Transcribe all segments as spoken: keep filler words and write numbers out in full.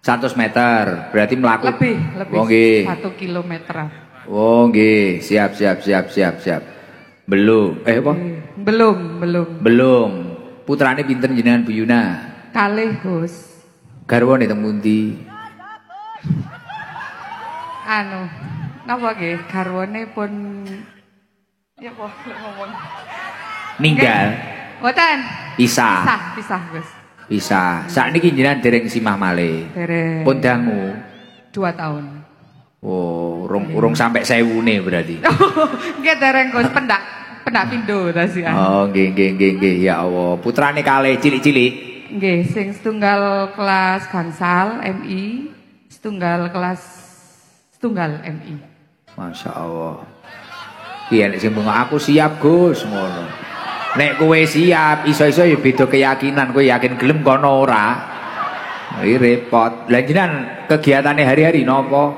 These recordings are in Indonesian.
seratus meter, berarti melaku. Lebih, lebih. Oh, nggih. satu kilometer. Oh, nggih. Siap, siap, siap, siap, siap. Belum. Eh, apa? Belum, belum. Belum. Putrane pinten jenengan Bu Yuna? Kalih, Gus. Garwane teng pundi? Anu, napa nggih? Garwane pun ya apa ngomong. Ninggal. Mboten. Pisah. Pisah, pisah, Gus. Pisah. Sakniki jenengan dereng simah malih. Dereng. Pun dangu dua tahun. Oh, urung urung sampai sewune berarti. Nggih dereng Gus, pendak pendak pindho ta sih. Oh, nggih nggih nggih nggih ya Allah. Putrane kalih cilik-cilik. Nggih, sing setunggal kelas gangsal M I, setunggal kelas setunggal M I. Masya Allah. Iya nek sing aku siap Gus ngono. Nek kowe siap, iso-iso ya beda keyakinan, kowe yakin gelem kono ora. Iki repot. Lah jenengan kegiatane hari-hari napa?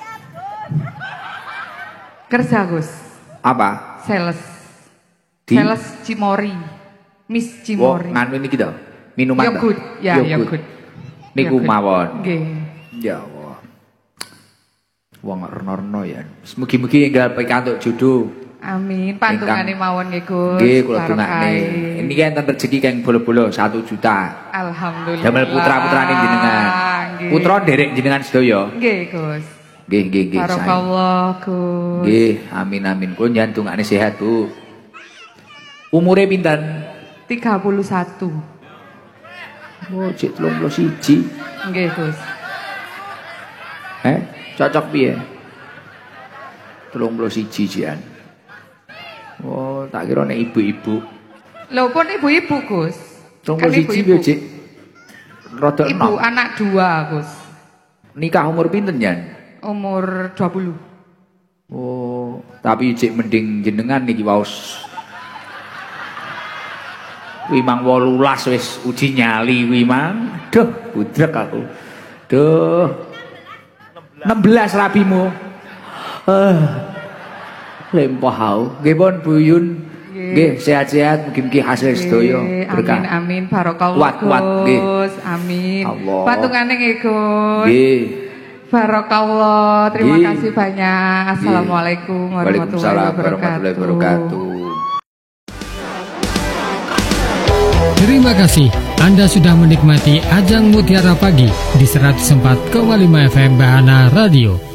Kerja, Gus. Apa? Sales. Di? Sales Cimori. Miss Cimori. Oh, nganu niki to. Minuman. Yogurt. Ya, yogurt. Niku mawon. Nggih. Ya Allah. Wong reno-reno ya. Mugi-mugi enggal pikantuk jodoh. Amin. Pantungane mawon nggih, Gus. Nggih, kula dongakne. Niki enten rezeki kang bolo-bolo satu juta. Alhamdulillah. Damel putra-putrane jenengan. Putra nderek jenengan sedaya. Nggih, Gus. Nggih, nggih, nggih. Barakallah, Gus. Nggih, amin amin. Kula jantungane sehat, Bu. Umure pinten? tiga puluh satu. Oh, cek tiga puluh satu. Nggih, Gus. Eh, cocok piye? tiga puluh satu jian. Oh, tak kira nek ibu-ibu. Lho pun ibu-ibu, Gus. tiga puluh satu piye, Cik? Rodok Ibu anak dua, Gus. Nikah umur pinten, Jan? Umur dua puluh. Oh, tapi Cik mending jenengan niki waos. Wimang wolulas wis uji nyali wimang. Duh, budrek aku. Duh. enam belas rabimu. Eh. Lempah hau. Nggih pun Bu Yun. Nggih, sehat-sehat mugi-mugi hasil sedaya berkah. Amin amin barakallah. Kuat-kuat nggih. Amin. Allah. Patungane nggih, Gus. Nggih. Barakallah. Terima Nggih. kasih banyak. Assalamualaikum warahmatullahi warahmatullahi wabarakatuh. Terima kasih Anda sudah menikmati Ajang Mutiara Pagi di seratus empat koma lima F M Bahana Radio.